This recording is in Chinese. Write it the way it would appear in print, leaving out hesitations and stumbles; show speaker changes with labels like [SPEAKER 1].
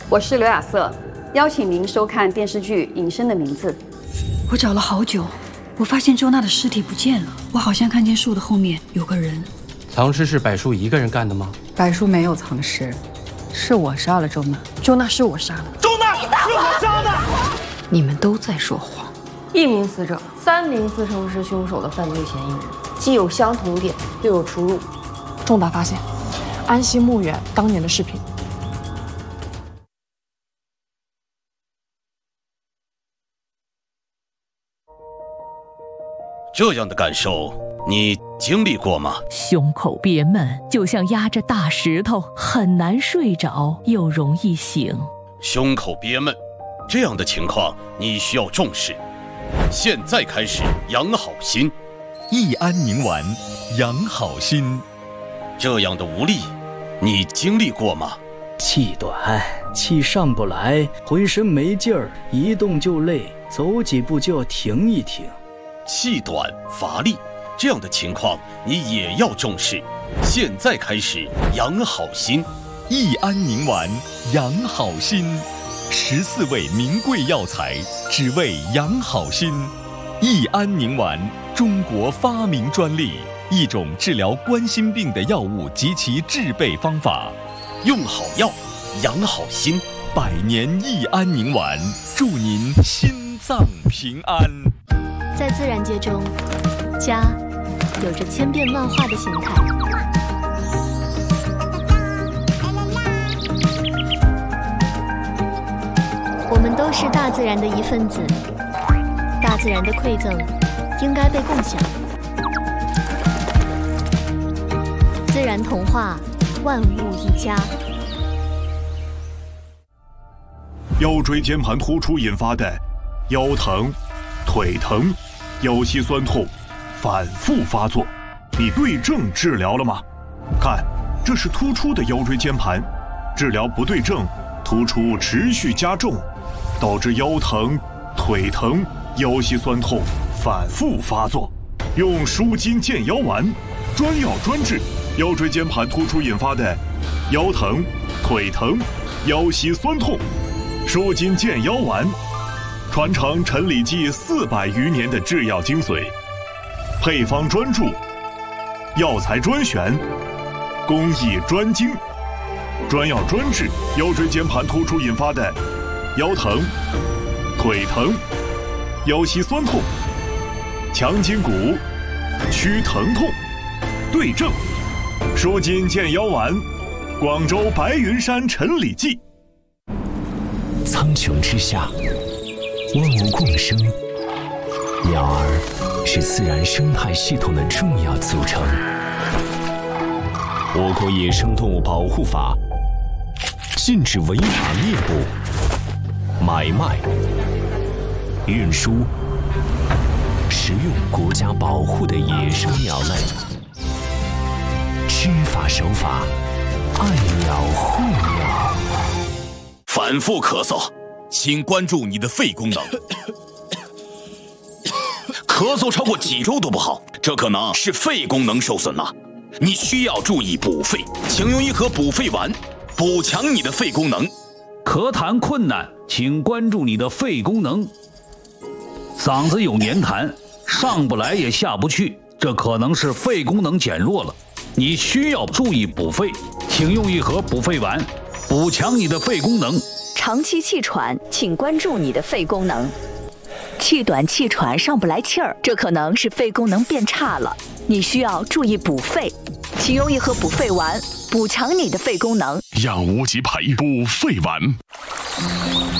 [SPEAKER 1] 我是刘亚瑟，邀请您收看电视剧《隐身的名字》。
[SPEAKER 2] 我找了好久，我发现周娜的尸体不见了。我好像看见树的后面有个人。
[SPEAKER 3] 藏尸是柏树一个人干的吗？
[SPEAKER 4] 柏树没有藏尸，是我杀了周娜。
[SPEAKER 2] 周娜是我杀的。
[SPEAKER 5] 周娜是我杀的！
[SPEAKER 4] 你们都在说谎。
[SPEAKER 6] 1名死者，3名自称是凶手的犯罪嫌疑人，既有相同点，又有出入。
[SPEAKER 7] 重大发现，安溪墓园当年的视频。
[SPEAKER 8] 这样的感受，你经历过吗？
[SPEAKER 9] 胸口憋闷，就像压着大石头，很难睡着，又容易醒。
[SPEAKER 8] 胸口憋闷，这样的情况你需要重视。现在开始养好心。
[SPEAKER 10] 益安宁丸，养好心。
[SPEAKER 8] 这样的无力，你经历过吗？
[SPEAKER 11] 气短，气上不来，浑身没劲儿，一动就累，走几步就要停一停。
[SPEAKER 8] 气短乏力，这样的情况你也要重视。现在开始养好心。
[SPEAKER 10] 益安宁丸，养好心。14味名贵药材，只为养好心。益安宁丸，中国发明专利，一种治疗冠心病的药物及其制备方法。
[SPEAKER 8] 用好药，养好心。
[SPEAKER 10] 100年益安宁丸，祝您心脏平安。
[SPEAKER 12] 在自然界中，家有着千变万化的形态。我们都是大自然的一份子，大自然的馈赠应该被共享。自然童话，万物一家。
[SPEAKER 13] 腰椎间盘突出引发的腰疼、腿疼、腰膝酸痛反复发作，你对症治疗了吗？看，这是突出的腰椎间盘，治疗不对症，突出持续加重，导致腰疼、腿疼、腰膝酸痛反复发作。用舒筋健腰丸，专药专治腰椎间盘突出引发的腰疼、腿疼、腰膝酸痛。舒筋健腰丸，传承陈李济400余年的制药精髓，配方专注，药材专选，工艺专精，专药专治腰椎间盘突出引发的腰疼、腿疼、腰膝酸痛，强筋骨，祛疼痛，对症。舒筋健腰丸，广州白云山陈李济。
[SPEAKER 14] 苍穹之下，万物共生，鸟儿是自然生态系统的重要组成。我国野生动物保护法禁止违法猎捕、买卖、运输、食用国家保护的野生鸟类。知法守法，爱鸟护鸟。
[SPEAKER 8] 反复咳嗽，请关注你的肺功能。咳嗽超过几周都不好，这可能是肺功能受损了。你需要注意补肺，请用一盒补肺丸，补强你的肺功能。
[SPEAKER 15] 咳痰困难，请关注你的肺功能。嗓子有黏痰，上不来也下不去，这可能是肺功能减弱了。你需要注意补肺，请用一盒补肺丸，补强你的肺功能。
[SPEAKER 9] 长期气喘，请关注你的肺功能。气短气喘上不来气儿，这可能是肺功能变差了。你需要注意补肺，请用一盒补肺丸，补强你的肺功能。
[SPEAKER 16] 养无极培补肺丸。